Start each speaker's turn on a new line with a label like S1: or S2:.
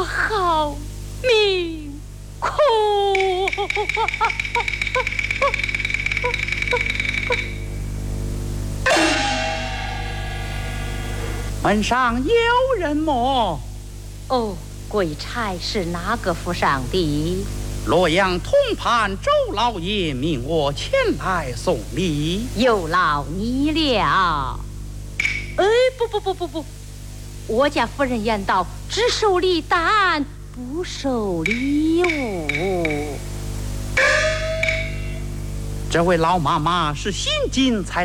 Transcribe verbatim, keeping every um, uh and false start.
S1: 好命苦。
S2: 门上有人么？
S1: 哦，贵差是哪个府上的？
S2: 洛阳通判周老爷命我前来送礼，
S1: 有劳你了。哎，不不不不不，我家夫人言道：只收礼单，不收礼物。
S2: 这位老妈妈是新进才